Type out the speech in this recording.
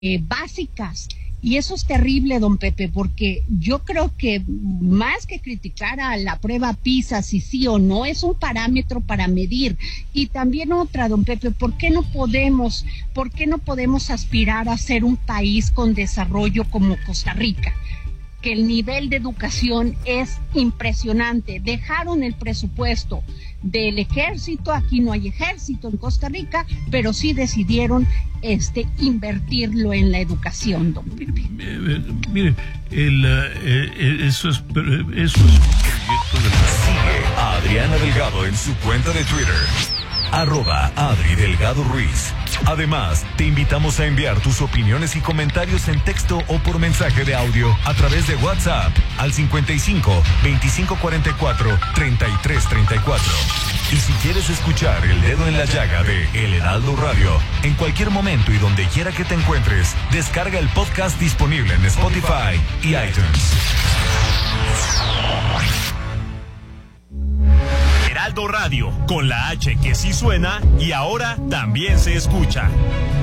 básicas. Y eso es terrible, don Pepe, porque yo creo que más que criticar a la prueba PISA, si sí o no, es un parámetro para medir. Y también otra, don Pepe, ¿por qué no podemos aspirar a ser un país con desarrollo como Costa Rica? Que el nivel de educación es impresionante. Dejaron el presupuesto del ejército, aquí no hay ejército en Costa Rica, pero sí decidieron invertirlo en la educación, don Pepe. Mire, eso es proyecto de... Sigue a Adriana Delgado en su cuenta de Twitter, @AdriDelgadoRuiz. Además, te invitamos a enviar tus opiniones y comentarios en texto o por mensaje de audio a través de WhatsApp al 55 2544 3334. Y si quieres escuchar El Dedo en la Llaga de El Heraldo Radio en cualquier momento y donde quiera que te encuentres, descarga el podcast disponible en Spotify y iTunes. Heraldo Radio, con la H que sí suena y ahora también se escucha.